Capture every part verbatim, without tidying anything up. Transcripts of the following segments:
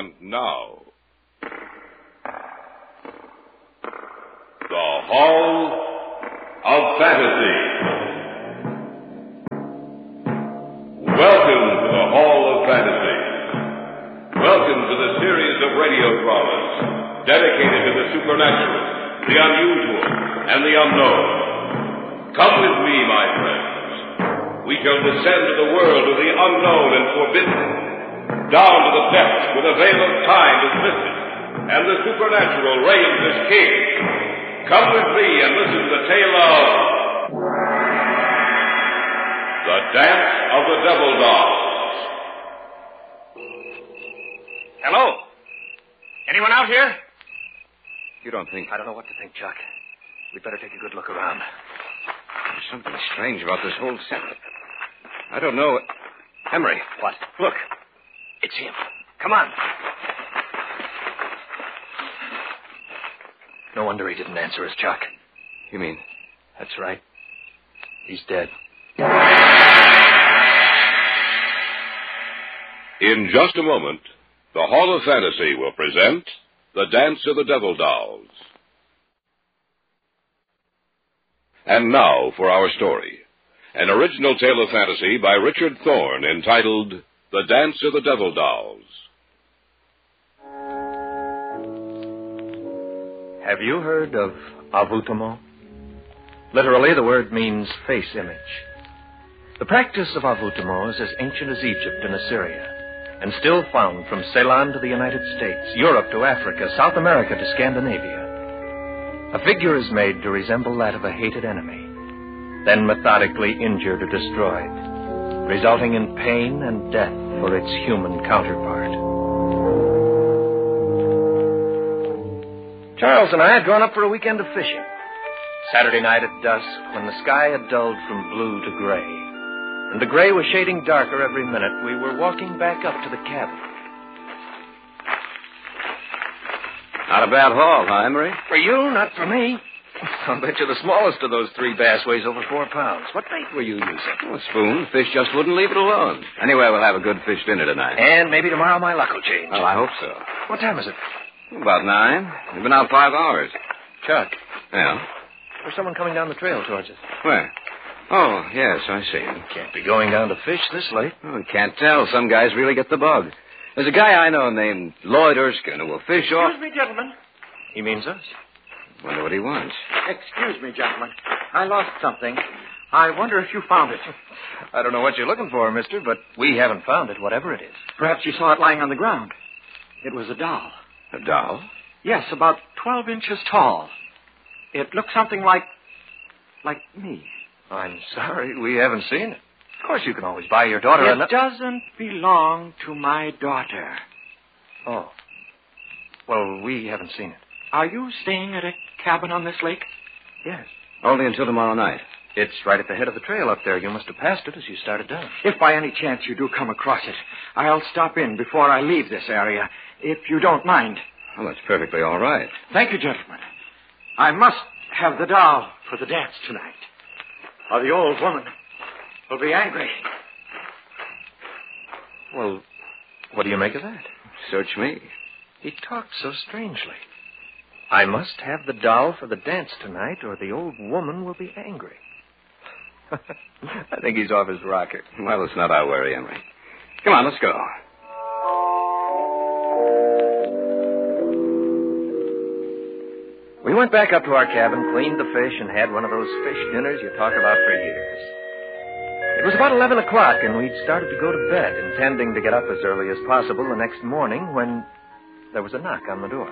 And now, the Hall of Fantasy. Welcome to the Hall of Fantasy. Welcome to the series of radio dramas dedicated to the supernatural, the unusual, and the unknown. Come with me, my friends. We shall descend to the world of the unknown and forbidden, down to the depths where the veil of time is lifted, and the supernatural reigns as king. Come with me and listen to the tale of The Dance of the Devil Dolls. Hello? Anyone out here? You don't think... I don't know what to think, Chuck. We'd better take a good look around. There's something strange about this whole set. I don't know... Emery. What? Look. It's him. Come on. No wonder he didn't answer us, Chuck. You mean? That's right. He's dead. In just a moment, the Hall of Fantasy will present The Dance of the Devil Dolls. And now for our story. An original tale of fantasy by Richard Thorne entitled The Dance of the Devil Dolls. Have you heard of avoutement? Literally, the word means face image. The practice of avoutement is as ancient as Egypt and Assyria, and still found from Ceylon to the United States, Europe to Africa, South America to Scandinavia. A figure is made to resemble that of a hated enemy, then methodically injured or destroyed, resulting in pain and death for its human counterpart. Charles and I had gone up for a weekend of fishing. Saturday night at dusk, when the sky had dulled from blue to gray, and the gray was shading darker every minute, we were walking back up to the cabin. Not a bad haul, huh, Emery? For you, not for me. I'll bet you the smallest of those three bass weighs over four pounds. What bait were you using? Oh, a spoon. Fish just wouldn't leave it alone. Anyway, we'll have a good fish dinner tonight. And maybe tomorrow my luck will change. Well, I hope so. What time is it? About nine. We've been out five hours. Chuck. Yeah? There's someone coming down the trail towards us. Where? Oh, yes, I see. Can't be going down to fish this late. Oh, we can't tell. Some guys really get the bug. There's a guy I know named Lloyd Erskine who will fish off... Excuse me, gentlemen. He means us. Wonder what he wants. Excuse me, gentlemen. I lost something. I wonder if you found it. I don't know what you're looking for, mister, but we haven't found it, whatever it is. Perhaps you saw it lying on the ground. It was a doll. A doll? Yes, about twelve inches tall. It looked something like... like me. I'm sorry, we haven't seen it. Of course, you can always buy your daughter It a... doesn't belong to my daughter. Oh. Well, we haven't seen it. Are you staying at a cabin on this lake? Yes. Only until tomorrow night. It's right at the head of the trail up there. You must have passed it as you started down. If by any chance you do come across it, I'll stop in before I leave this area, if you don't mind. Well, that's perfectly all right. Thank you, gentlemen. I must have the doll for the dance tonight, or the old woman will be angry. Well, what do you make of that? Search me. He talked so strangely. I must have the doll for the dance tonight, or the old woman will be angry. I think he's off his rocker. Well, it's not our worry, Emery. Come on, let's go. We went back up to our cabin, cleaned the fish, and had one of those fish dinners you talk about for years. It was about eleven o'clock, and we'd started to go to bed, intending to get up as early as possible the next morning when there was a knock on the door.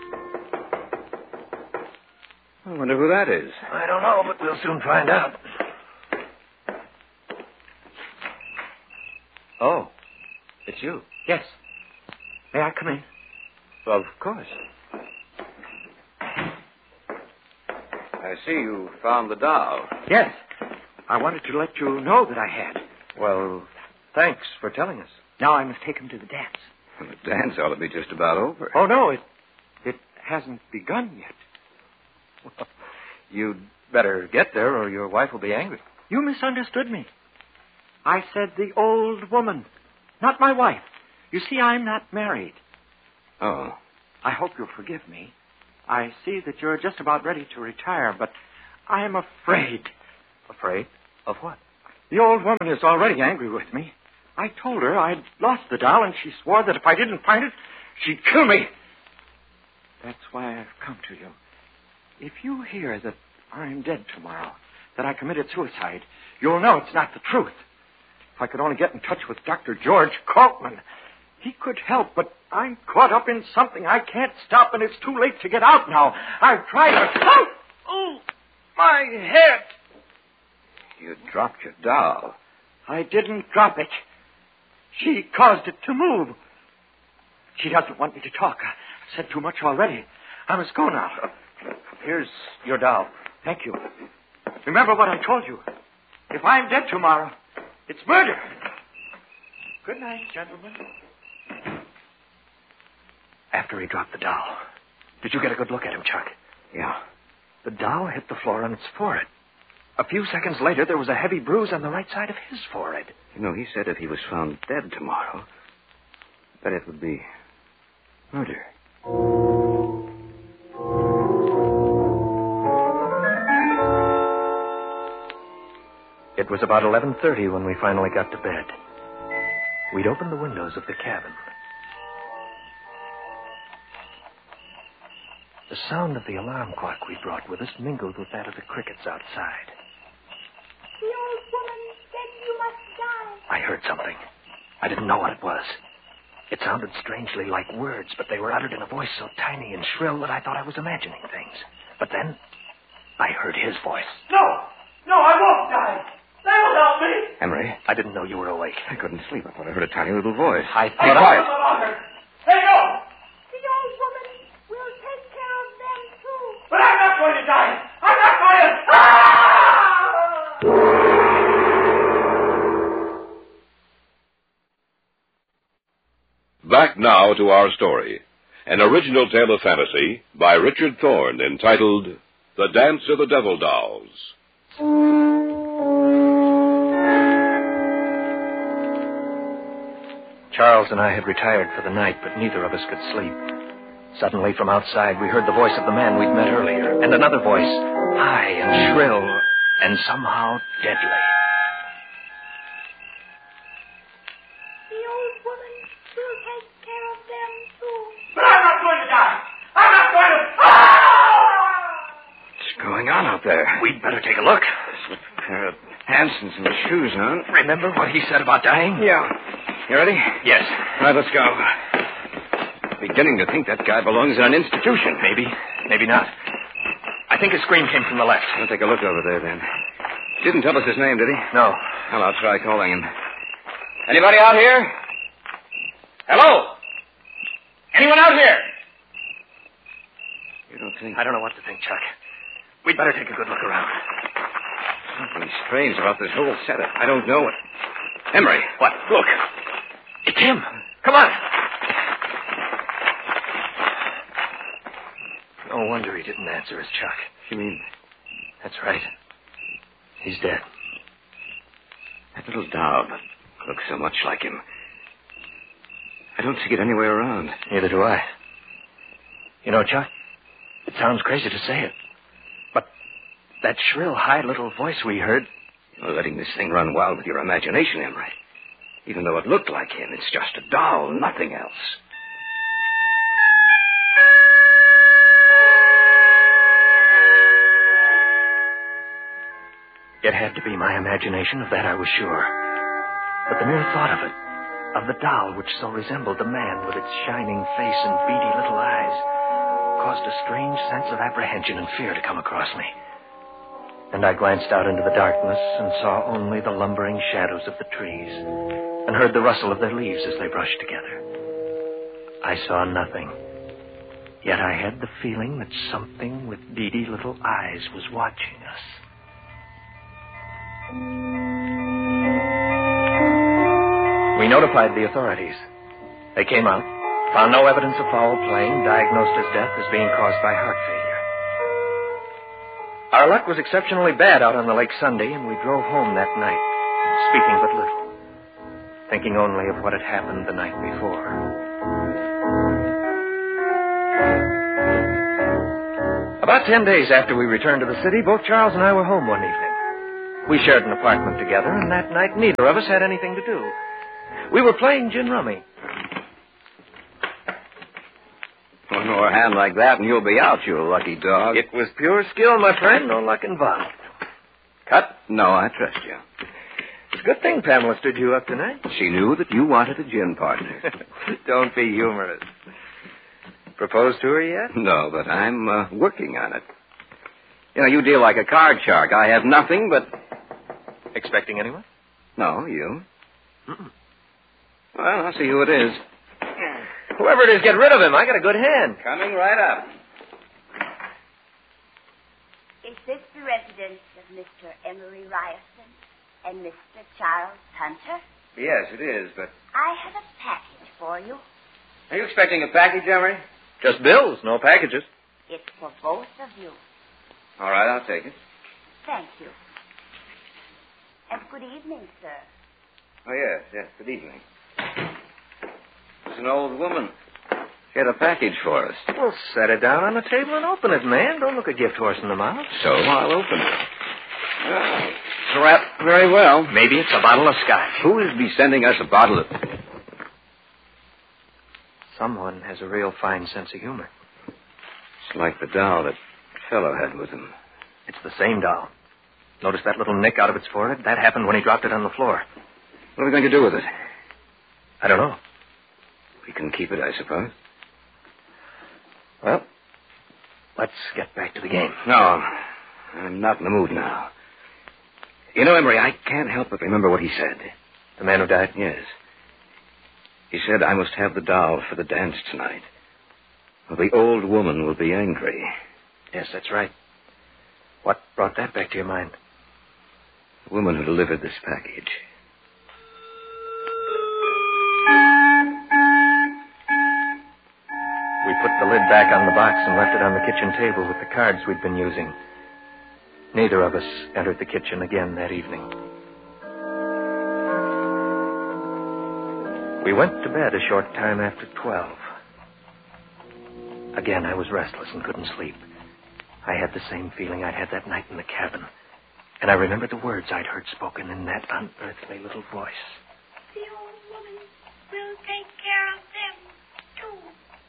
I wonder who that is. I don't know, but we'll soon find out. Oh, it's you. Yes. May I come in? Of course. I see you found the doll. Yes. I wanted to let you know that I had. Well, thanks for telling us. Now I must take him to the dance. Well, the dance ought to be just about over. Oh, no, it it hasn't begun yet. Well, you'd better get there or your wife will be angry. You misunderstood me. I said the old woman, not my wife. You see, I'm not married. Oh. I hope you'll forgive me. I see that you're just about ready to retire, but I'm afraid. Afraid? Of what? The old woman is already angry with me. I told her I'd lost the doll, and she swore that if I didn't find it, she'd kill me. That's why I've come to you. If you hear that I'm dead tomorrow, that I committed suicide, you'll know it's not the truth. If I could only get in touch with Doctor George Coltman, he could help, but I'm caught up in something I can't stop, and it's too late to get out now. I've tried to... Oh! Oh! My head! You dropped your doll. I didn't drop it. She caused it to move. She doesn't want me to talk. I've said too much already. I must go now. Here's your doll. Thank you. Remember what I told you. If I'm dead tomorrow, it's murder. Good night, gentlemen. After he dropped the doll, did you get a good look at him, Chuck? Yeah. The doll hit the floor on its forehead. A few seconds later, there was a heavy bruise on the right side of his forehead. You know, he said if he was found dead tomorrow, that it would be murder. It was about eleven thirty when we finally got to bed. We'd opened the windows of the cabin. The sound of the alarm clock we brought with us mingled with that of the crickets outside. The old woman said you must die. I heard something. I didn't know what it was. It sounded strangely like words, but they were uttered in a voice so tiny and shrill that I thought I was imagining things. But then, I heard his voice. No! No, I won't die! That'll help me! Emery, I didn't know you were awake. I couldn't sleep. I thought I heard a tiny little voice. I Hey, thought quiet! I... Hey, no! The old woman will take care of them, too. But I'm not going to die! I'm not going to... Ah! Back now to our story. An original tale of fantasy by Richard Thorne entitled The Dance of the Devil Dolls. Charles and I had retired for the night, but neither of us could sleep. Suddenly, from outside, we heard the voice of the man we'd met earlier, and another voice, high and shrill, and somehow deadly. The old woman will take care of them, too. But I'm not going to die! I'm not going to... Ah! What's going on out there? We'd better take a look. With a pair of pants and some shoes on. Remember what he said about dying? Yeah. You ready? Yes. All right, let's go. Beginning to think that guy belongs in an institution. Maybe. Maybe not. I think his scream came from the left. I'll take a look over there, then. Didn't tell us his name, did he? No. Well, I'll try calling him. Anybody out here? Hello? Anyone out here? You don't think... I don't know what to think, Chuck. We'd better take a good look around. Something strange about this whole setup. I don't know it. Emery. What? Look. It's him. Come on. No wonder he didn't answer us, Chuck. You mean... That's right. He's dead. That little doll looks so much like him. I don't see it anywhere around. Neither do I. You know, Chuck, it sounds crazy to say it, but that shrill, high little voice we heard... You're letting this thing run wild with your imagination, Emery. Even though it looked like him, it's just a doll, nothing else. It had to be my imagination, of that I was sure. But the mere thought of it, of the doll which so resembled the man with its shining face and beady little eyes, caused a strange sense of apprehension and fear to come across me. And I glanced out into the darkness and saw only the lumbering shadows of the trees and heard the rustle of their leaves as they brushed together. I saw nothing. Yet I had the feeling that something with beady little eyes was watching us. We notified the authorities. They came out, found no evidence of foul play, and diagnosed his death as being caused by heart failure. Our luck was exceptionally bad out on the lake Sunday, and we drove home that night, speaking but little, thinking only of what had happened the night before. About ten days after we returned to the city, both Charles and I were home one evening. We shared an apartment together, and that night neither of us had anything to do. We were playing gin rummy. One more hand like that and you'll be out, you lucky dog. It was pure skill, my friend. No luck involved. Cut? No, I trust you. It's a good thing Pamela stood you up tonight. She knew that you wanted a gin partner. Don't be humorous. Proposed to her yet? No, but I'm uh, working on it. You know, you deal like a card shark. I have nothing but... Expecting anyone? No, you. Mm-mm. Well, I'll see who it is. Whoever it is, get rid of him. I got a good hand. Coming right up. Is this the residence of Mister Emery Ryerson and Mister Charles Hunter? Yes, it is, but... I have a package for you. Are you expecting a package, Emery? Just bills, no packages. It's for both of you. All right, I'll take it. Thank you. And good evening, sir. Oh, yes, yes, good evening. It's an old woman. She had a package for us. Well, set it down on the table and open it, man. Don't look a gift horse in the mouth. So I'll open it. Oh, it's wrapped very well. Maybe it's a bottle of scotch. Who is be sending us a bottle of... Someone has a real fine sense of humor. It's like the doll that fellow had with him. It's the same doll. Notice that little nick out of its forehead? That happened when he dropped it on the floor. What are we going to do with it? I don't know. We can keep it, I suppose. Well, let's get back to the game. No, I'm not in the mood now. You know, Emery, I can't help but remember what he said. The man who died? Yes. He said I must have the doll for the dance tonight, or the old woman will be angry. Yes, that's right. What brought that back to your mind? The woman who delivered this package. We put the lid back on the box and left it on the kitchen table with the cards we'd been using. Neither of us entered the kitchen again that evening. We went to bed a short time after twelve. Again, I was restless and couldn't sleep. I had the same feeling I'd had that night in the cabin. And I remembered the words I'd heard spoken in that unearthly little voice. The old woman will take care of them, too.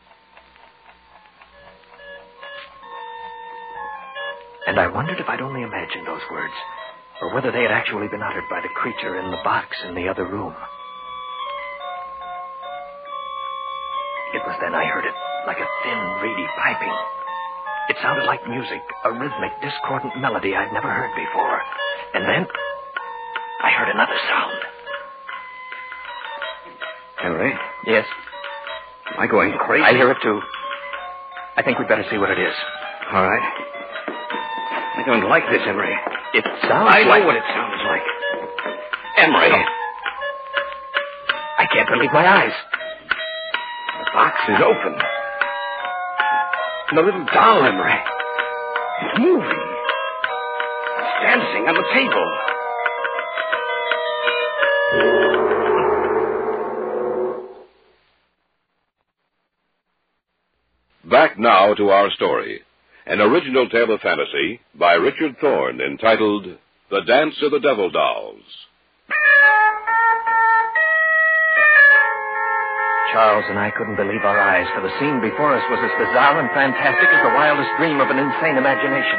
And I wondered if I'd only imagined those words, or whether they had actually been uttered by the creature in the box in the other room. It was then I heard it, like a thin, reedy piping. It sounded like music, a rhythmic, discordant melody I'd never heard before. And then I heard another sound. Henry? Yes? Am I going crazy? I hear it, too. I think we'd better see what it is. All right. I don't like this, Emery. It sounds I know like... what it sounds like. Emery. I can't believe my eyes. The box is open. And the little doll, Emery, is moving. It's dancing on the table. Back now to our story. An original tale of fantasy by Richard Thorne entitled The Dance of the Devil Dolls. Charles and I couldn't believe our eyes, for the scene before us was as bizarre and fantastic as the wildest dream of an insane imagination.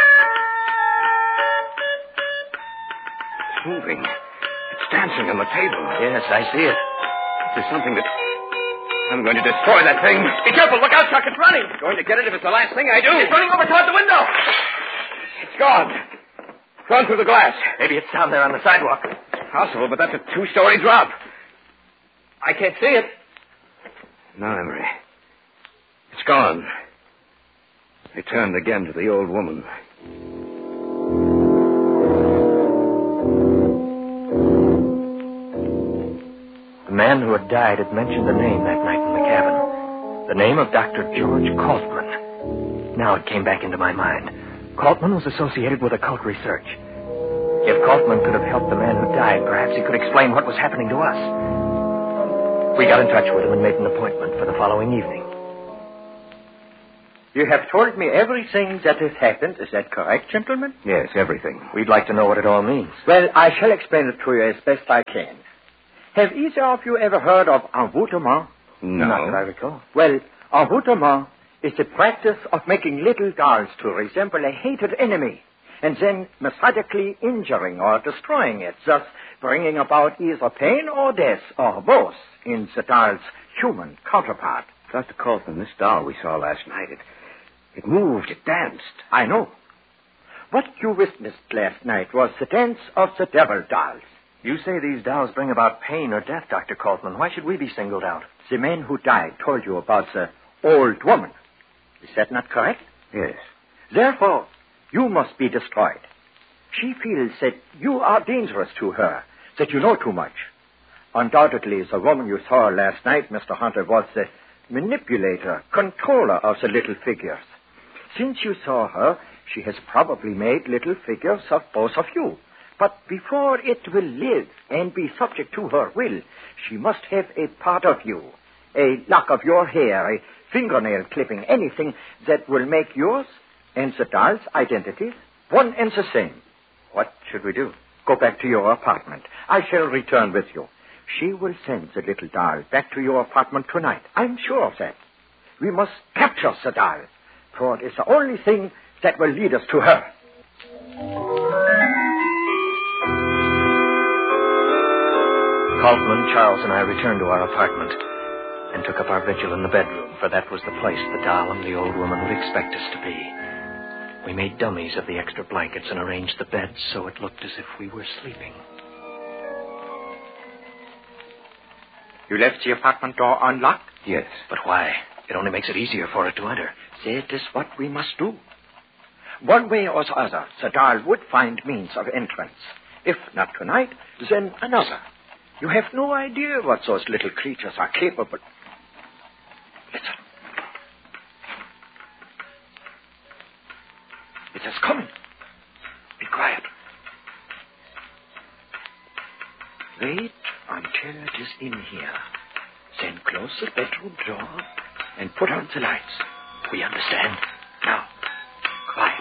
It's moving. It's dancing on the table. Yes, I see it. There's something that... I'm going to destroy that thing. Be careful. Look out, Chuck. It's running. Going to get it if it's the last thing I do. It's running over toward the window. It's gone. Gone through the glass. Maybe it's down there on the sidewalk. Possible, but that's a two-story drop. I can't see it. No, Emery. It's gone. I turned again to the old woman. The man who had died had mentioned the name that night in the cabin. The name of Doctor George Kaltman. Now it came back into my mind. Kaltman was associated with occult research. If Kaltman could have helped the man who died, perhaps he could explain what was happening to us. We got in touch with him and made an appointment for the following evening. You have told me everything that has happened. Is that correct, gentlemen? Yes, everything. We'd like to know what it all means. Well, I shall explain it to you as best I can. Have either of you ever heard of envoûtement? No. Not that I recall. Well, envoûtement is the practice of making little dolls to resemble a hated enemy and then methodically injuring or destroying it, thus bringing about either pain or death or both in the doll's human counterpart. Doctor Colton, this doll we saw last night, it, it moved, it danced. I know. What you witnessed last night was the dance of the devil dolls. You say these dolls bring about pain or death, Doctor Coltman. Why should we be singled out? The man who died told you about the old woman. Is that not correct? Yes. Therefore, you must be destroyed. She feels that you are dangerous to her, that you know too much. Undoubtedly, the woman you saw last night, Mister Hunter, was the manipulator, controller of the little figures. Since you saw her, she has probably made little figures of both of you. But before it will live and be subject to her will, she must have a part of you, a lock of your hair, a fingernail clipping, anything that will make yours and the doll's identities one and the same. What should we do? Go back to your apartment. I shall return with you. She will send the little doll back to your apartment tonight. I'm sure of that. We must capture the doll, for it is the only thing that will lead us to her. Coltman, Charles, and I returned to our apartment and took up our vigil in the bedroom, for that was the place the doll and the old woman would expect us to be. We made dummies of the extra blankets and arranged the beds so it looked as if we were sleeping. You left the apartment door unlocked? Yes. But why? It only makes it easier for it to enter. That is what we must do. One way or the other, the doll would find means of entrance. If not tonight, then another. You have no idea what those little creatures are capable. Listen. It is coming. Be quiet. Wait until it is in here. Then close the bedroom door and put on the lights. We understand. Now, quiet.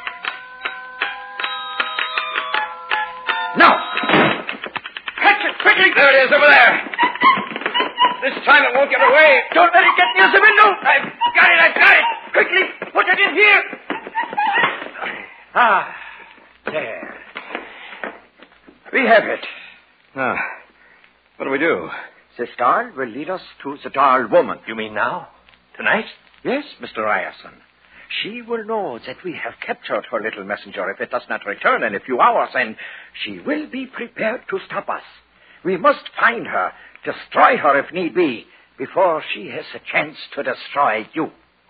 Now! Catch it quickly! There it is, over there. This time it won't get away. Don't let it get near the window! I've got it, I've got it. Quickly, put it in here! Ah, there. We have it. Ah, what do we do? The doll will lead us to the doll woman. You mean now? Tonight? Yes, Mister Ryerson. She will know that we have captured her little messenger if it does not return in a few hours, and she will be prepared to stop us. We must find her, destroy her if need be, before she has a chance to destroy you.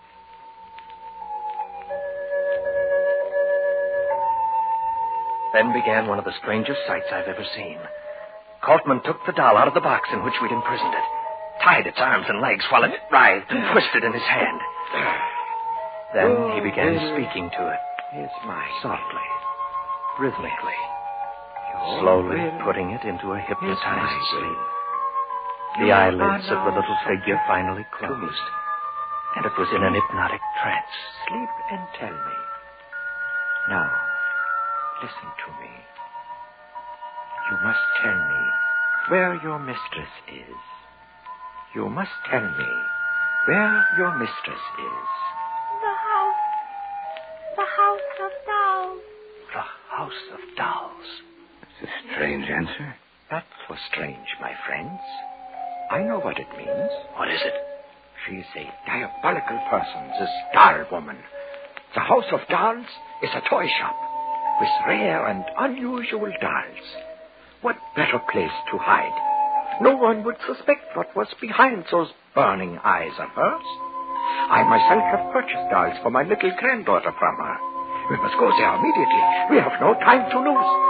Then began one of the strangest sights I've ever seen. Coltman took the doll out of the box in which we'd imprisoned it, tied its arms and legs while it writhed and twisted in his hand. Then he began speaking to it. Yes, my. Softly, rhythmically, slowly putting it into a hypnotized sleep. The eyelids of the little figure finally closed, and it was in an hypnotic trance. Sleep and tell me. Now, listen to me. You must tell me where your mistress is. You must tell me where your mistress is. The house. The house of dolls. The House of Dolls. That's a strange answer. Not so strange, my friends. I know what it means. What is it? She's a diabolical person, this doll woman. The House of Dolls is a toy shop with rare and unusual dolls. What better place to hide? No one would suspect what was behind those burning eyes of hers. I myself have purchased dolls for my little granddaughter from her. We must go there immediately. We have no time to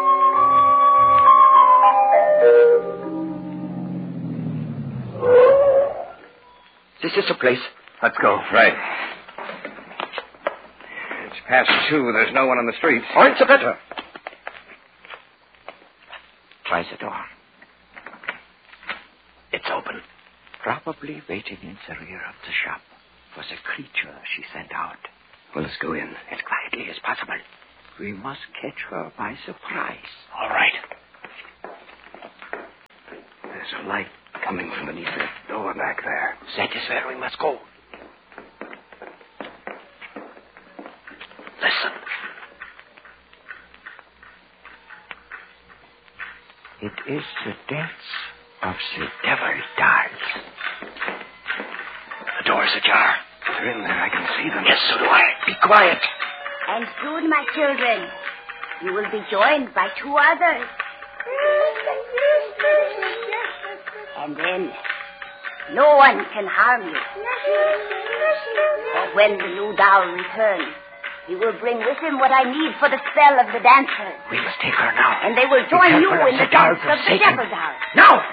lose. This is the place. Let's go. Right. It's past two. There's no one on the streets. Oh, it's a better. Try the door. It's open. Probably waiting in the rear of the shop. was a creature she sent out. Well, let's go in. As quietly as possible. We must catch her by surprise. All right. There's a light coming from beneath that door back there. That is where we must go. Listen. It is the dance of the devil dolls. The door's ajar. They're in there. I can see them. Yes, so do I. Be quiet. And soon, my children, you will be joined by two others. And then, no one can harm you. For when the new doll returns, he will bring with him what I need for the spell of the dancer. We must take her now. And they will join you in the dance of the devil doll. Now!